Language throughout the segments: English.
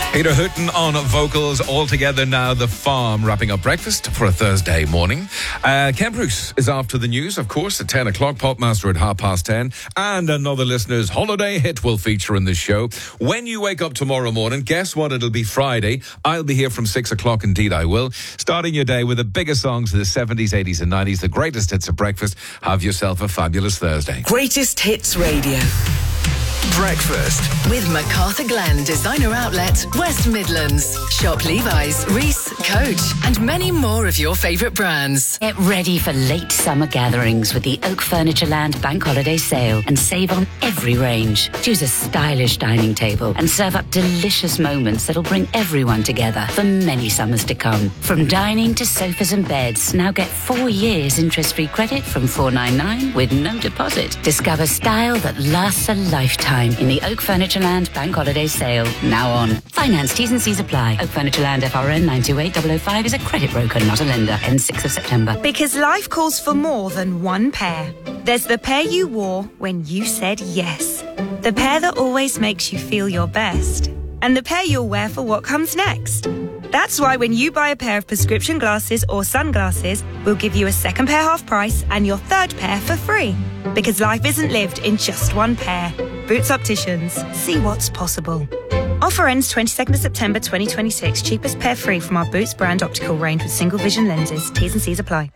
Peter Hooton on vocals. All together now, The Farm, wrapping up breakfast for a Thursday morning. Ken Bruce is after the news, of course, at 10 o'clock. Popmaster at 10:30. And another listener's holiday hit will feature in this show. When you wake up tomorrow morning, guess what? It'll be Friday. I'll be here from 6 o'clock, indeed I will. Starting your day with the biggest songs of the 70s, 80s and 90s, the greatest hits of breakfast. Have yourself a fabulous Thursday. Greatest Hits Radio. Breakfast With MacArthur Glen Designer Outlet, West Midlands. Shop Levi's, Reese, Coach, and many more of your favourite brands. Get ready for late summer gatherings with the Oak Furniture Land Bank Holiday Sale and save on every range. Choose a stylish dining table and serve up delicious moments that'll bring everyone together for many summers to come. From dining to sofas and beds, now get 4 years interest-free credit from $499 with no deposit. Discover style that lasts a lifetime in the Oak Furniture Land Bank Holiday Sale, now on. Finance, T's and C's apply. Oak Furniture Land FRN 928005 is a credit broker, not a lender. Ends 6th of September. Because life calls for more than one pair. There's the pair you wore when you said yes. The pair that always makes you feel your best. And the pair you'll wear for what comes next. That's why when you buy a pair of prescription glasses or sunglasses, we'll give you a second pair half price and your third pair for free. Because life isn't lived in just one pair. Boots Opticians. See what's possible. Offer ends 22nd of September 2026. Cheapest pair free from our Boots brand optical range with single vision lenses. T's and C's apply.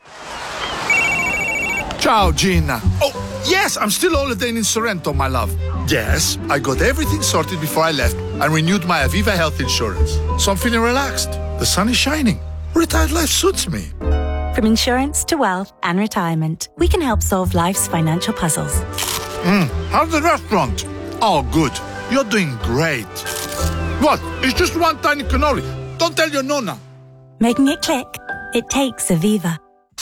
Ciao, Gina. Oh, yes, I'm still holidaying in Sorrento, my love. Yes, I got everything sorted before I left and renewed my Aviva health insurance. So I'm feeling relaxed. The sun is shining. Retired life suits me. From insurance to wealth and retirement, we can help solve life's financial puzzles. How's the restaurant? Oh, good. You're doing great. What? It's just one tiny cannoli. Don't tell your nonna. Making it click? It takes Aviva.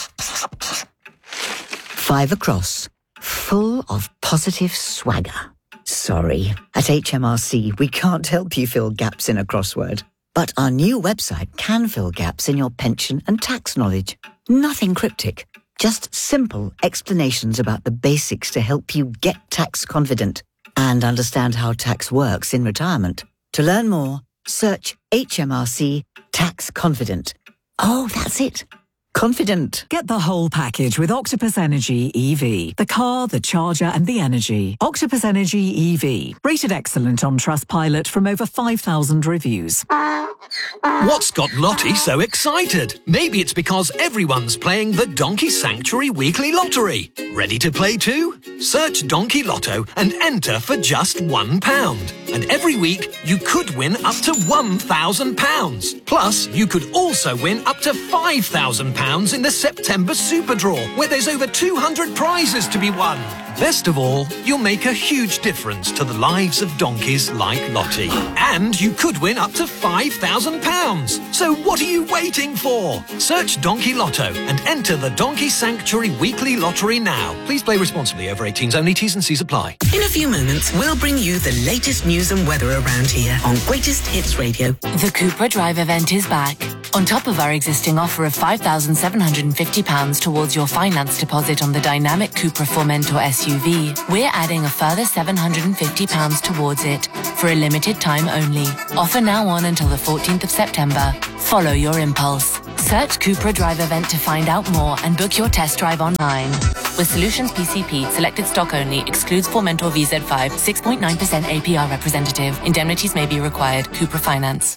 5 across, full of positive swagger. Sorry, at HMRC we can't help you fill gaps in a crossword. But our new website can fill gaps in your pension and tax knowledge. Nothing cryptic, just simple explanations about the basics to help you get tax confident and understand how tax works in retirement. To learn more, search HMRC Tax Confident. Oh, that's it. Confident. Get the whole package with Octopus Energy EV. The car, the charger and the energy. Octopus Energy EV. Rated excellent on Trustpilot from over 5,000 reviews. What's got Lottie so excited? Maybe it's because everyone's playing the Donkey Sanctuary Weekly Lottery. Ready to play too? Search Donkey Lotto and enter for just £1. And every week you could win up to £1,000. Plus, you could also win up to £5,000 in the September Super Draw, where there's over 200 prizes to be won. Best of all, you'll make a huge difference to the lives of donkeys like Lottie. And you could win up to £5,000. So what are you waiting for? Search Donkey Lotto and enter the Donkey Sanctuary Weekly Lottery now. Please play responsibly. Over 18s only. T's and C's apply. In a few moments, we'll bring you the latest news and weather around here on Greatest Hits Radio. The Cupra Drive event is back. On top of our existing offer of £5,750 towards your finance deposit on the dynamic Cupra Formentor SUV, we're adding a further £750 towards it for a limited time only. Offer now on until the 14th of September. Follow your impulse. Search Cupra Drive event to find out more and book your test drive online. With Solutions PCP, selected stock only, excludes Formentor VZ5, 6.9% APR representative. Indemnities may be required. Cupra Finance.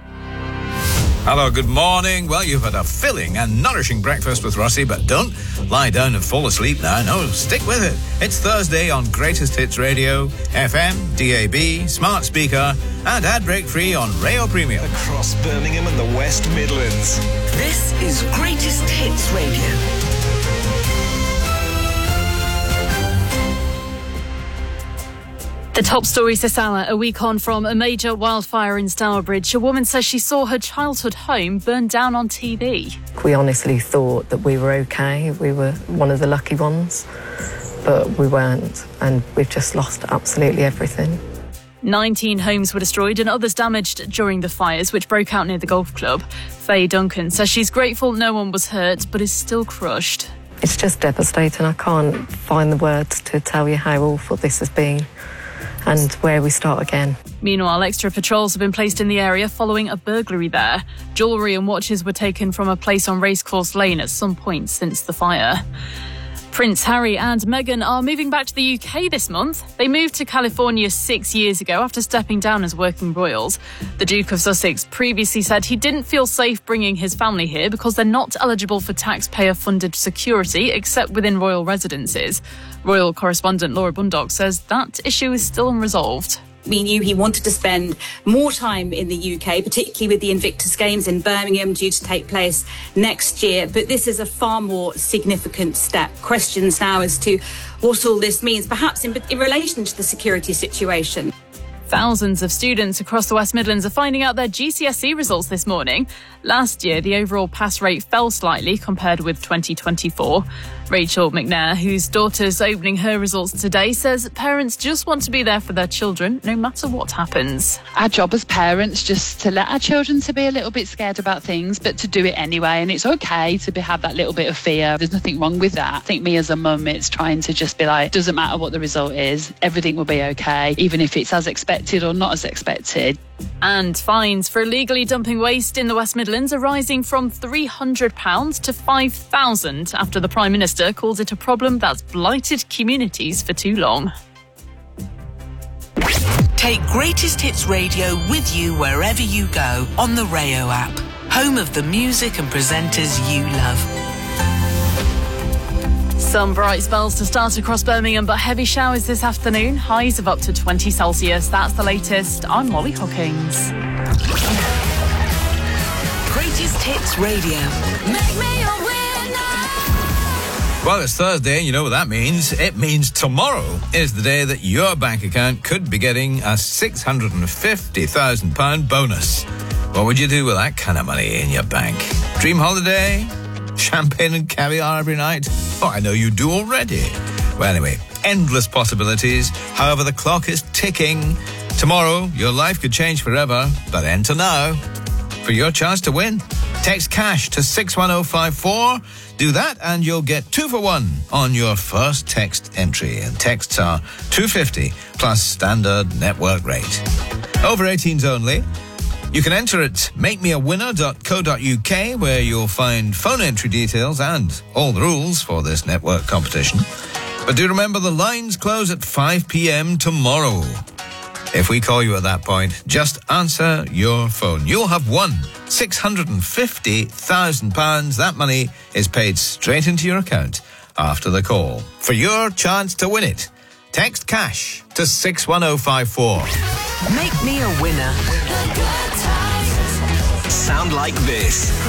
Hello, good morning. Well, you've had a filling and nourishing breakfast with Rossi, but don't lie down and fall asleep now. No, stick with it. It's Thursday on Greatest Hits Radio, FM, DAB, smart speaker, and ad break free on Rayo Premium. Across Birmingham and the West Midlands. This is Greatest Hits Radio. The top stories this hour, a week on from a major wildfire in Stourbridge. A woman says she saw her childhood home burned down on TV. We honestly thought that we were okay. We were one of the lucky ones, but we weren't, and we've just lost absolutely everything. 19 homes were destroyed and others damaged during the fires, which broke out near the golf club. Faye Duncan says she's grateful no one was hurt, but is still crushed. It's just devastating. I can't find the words to tell you how awful this has been. and where we start again. Meanwhile, extra patrols have been placed in the area following a burglary there. Jewellery and watches were taken from a place on Racecourse Lane at some point since the fire. Prince Harry and Meghan are moving back to the UK this month. They moved to California 6 years ago after stepping down as working royals. The Duke of Sussex previously said he didn't feel safe bringing his family here because they're not eligible for taxpayer-funded security except within royal residences. Royal correspondent Laura Bundock says that issue is still unresolved. We knew he wanted to spend more time in the UK, particularly with the Invictus Games in Birmingham due to take place next year. But this is a far more significant step. Questions now as to what all this means, perhaps in relation to the security situation. Thousands of students across the West Midlands are finding out their GCSE results this morning. Last year, the overall pass rate fell slightly compared with 2024. Rachel McNair, whose daughter's opening her results today, says parents just want to be there for their children no matter what happens. Our job as parents just to let our children to be a little bit scared about things, but to do it anyway. And it's okay to have that little bit of fear. There's nothing wrong with that. I think me as a mum, it's trying to just be like, doesn't matter what the result is, everything will be okay, even if it's as expected or not as expected. And fines for illegally dumping waste in the West Midlands are rising from £300 to £5,000 after the Prime Minister calls it a problem that's blighted communities for too long. Take Greatest Hits Radio with you wherever you go on the Rayo app, home of the music and presenters you love. Some bright spells to start across Birmingham, but heavy showers this afternoon. Highs of up to 20 Celsius. That's the latest. I'm Molly Hookings. Greatest Hits Radio. Make me a winner. Well, it's Thursday, and you know what that means. It means tomorrow is the day that your bank account could be getting a £650,000 bonus. What would you do with that kind of money in your bank? Dream holiday? Champagne and caviar every night? Oh, I know you do already. Well, anyway, endless possibilities. However, the clock is ticking. Tomorrow, your life could change forever, but enter now for your chance to win. Text cash to 61054. Do that and you'll get 2 for 1 on your first text entry. And texts are $2.50 plus standard network rate. Over 18s only. You can enter at makemeawinner.co.uk, where you'll find phone entry details and all the rules for this network competition. But do remember, the lines close at 5 p.m. tomorrow. If we call you at that point, just answer your phone. You'll have won £650,000. That money is paid straight into your account after the call. For your chance to win it, text cash to 61054. Make me a winner. Sound like this.